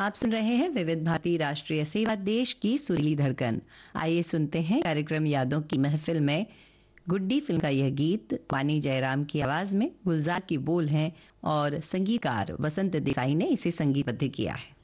आप सुन रहे हैं विविध भारती राष्ट्रीय सेवा, देश की सुरीली धड़कन। आइए सुनते हैं कार्यक्रम यादों की महफिल में गुड्डी फिल्म का यह गीत। वानी जयराम की आवाज में, गुलजार की बोल हैं और संगीतकार वसंत देसाई ने इसे संगीतबद्ध किया है।